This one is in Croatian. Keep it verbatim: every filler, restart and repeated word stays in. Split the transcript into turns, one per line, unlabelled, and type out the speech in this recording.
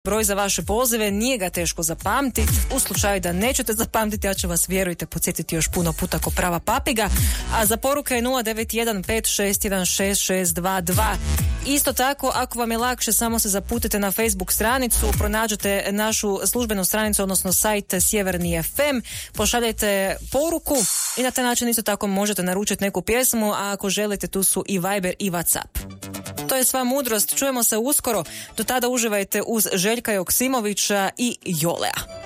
broj za vaše pozive, nije ga teško zapamtiti. U slučaju da nećete zapamtiti, ja ću vas, vjerujte, podsjetiti još puno puta ko prava papiga. A za poruke je nula devet jedan pet šest jedan šest šest dva dva. Isto tako, ako vam je lakše, samo se zaputite na Facebook stranicu, pronađete našu službenu stranicu, odnosno sajt Sjeverni ef em, pošaljajte poruku i na taj način isto tako možete naručiti neku pjesmu, a ako želite, tu su i Viber i WhatsApp. To je sva mudrost, čujemo se uskoro, do tada uživajte uz Željka Joksimovića i Jolea.